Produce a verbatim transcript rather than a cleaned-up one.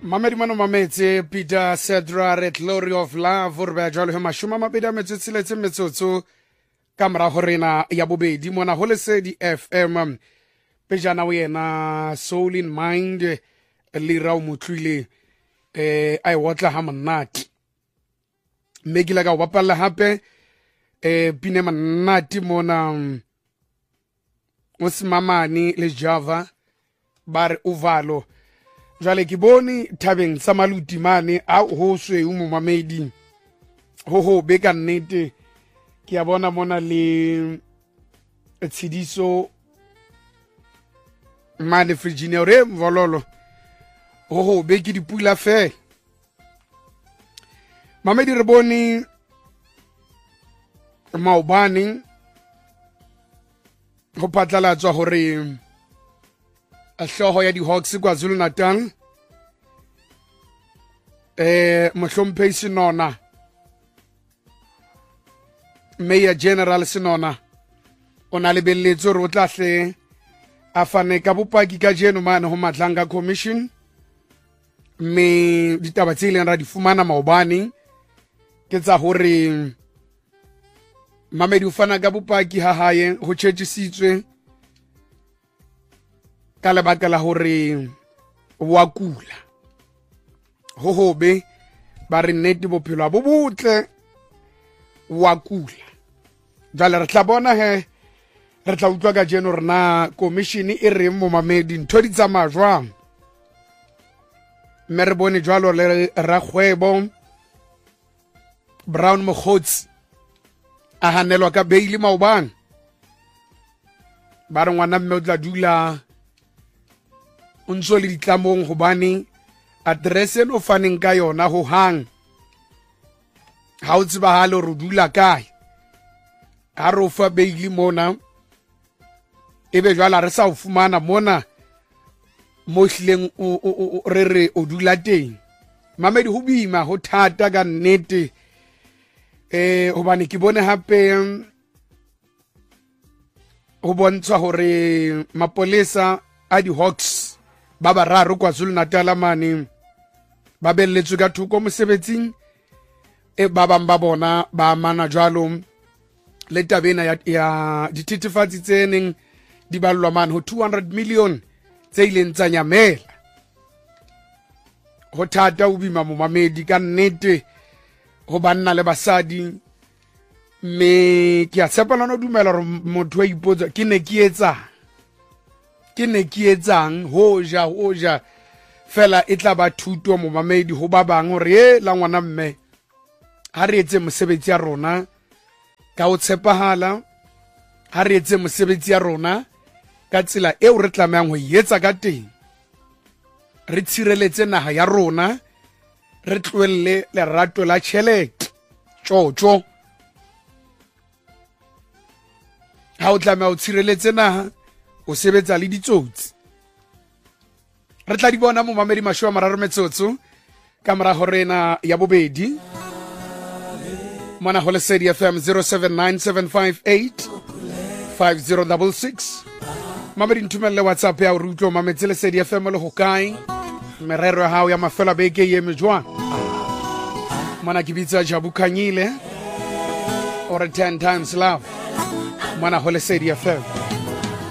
Mamedi mano mametse Peter Cedra Red Glory of Love re ba jalo he mashoma mabedi a metso tseletse metsotso ka mora horena ya bobedi mona ho lesedi F M pejana o yena Soul in Mind le ra o motlwile eh ai wotla ha monate megila ka o bapalla hape eh pine manati mona o simamani le Java bare uvalo jale ke bone Thabeng sa Maluti mane a ho swe mo mamedi ho ho be ka nnete ke a bona mona le tsidiso mane Virginia re mvololo ho ho be ke dipula fe mamedi re bone maobane ho patlalatswa hore a hloho ya di-Hawks KwaZulu Natal eh mohlomphehi Senona Mayor General Senona o na lebelletso re o tla hle a fane ka bopaki ka jeno mane ho Matlanga Commission me ditaba tse ileng ra di fumana maobane ke tsa hore mamedi o fana ka bopaki ha hae ho tjhetjisitswe ka lebaka la hore wa kula ho hobe ba re nnete bophelo bo botle wa kula jale re tla bona he re tla utlwa ka jeno rena commission e re mo mamedi ntho di tsamaya jwang mme re bone jwalo le rakgwebo Brown Mogotsi a hanelwa ka beili maobane ba re ngwana mme o tla dula o ntso le ditlamong hobane address eno faneng ka yona ho hang ha o tseba halo re dula kae ha re o fa beili mona ebe jwala re sa o fumana mona mo hlileng re re o dula teng mamedi ho bima ho thata ka nnete eh hobane ke bone hape ho bontsha hore mapolesa a di-Hawks ba bararo KwaZulu Natal mane ba belletswe ka thuko mosebetsing e ba bang ba bona ba mana jwalo le tabena ya, ya dititifatsi tseneng di ballwa mane ho two hundred million tse ileng tsa nyamela ho thata o bima mo mamedi ka nnete ho banna le basadi me ke a tsepela no dumela re motho wa ipotsa ke ne ke etsa ke ne ke etsang hoja hoja fela e tla ba thuto mo mamedi ho ba bang hore e la ngwana mme ha re etse mosebetsi ya rona ka o tshepahala ha re etse mosebetsi ya rona ka tsela eo re tlameang ho etsa ka teng re tshireletse naha ya rona re tloelle lerato la tjhelete tjotjo ha o tlameha o tshireletse naha o sebetsa le ditsotsi re tla di bona mo mamedi masho a mararo metsotso ka mora horena ya bobedi mona ho lesedi F M zero seven nine seven five eight five zero six six mamedi ntumelle WhatsApp ya o rutlo mametse lesedi F M le hokae merero ya hao ya mafela beke ye mejwa mona kibitsa Jabukhanyile or ten times love mona ho lesedi F M